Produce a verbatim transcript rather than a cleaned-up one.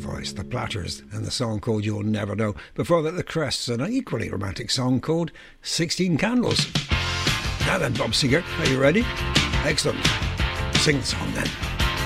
voice, the Platters, and the song called You'll Never Know. Before that, the Crests, and an equally romantic song called sixteen Candles. Now then, Bob Seger, are you ready? Excellent. Sing the song then.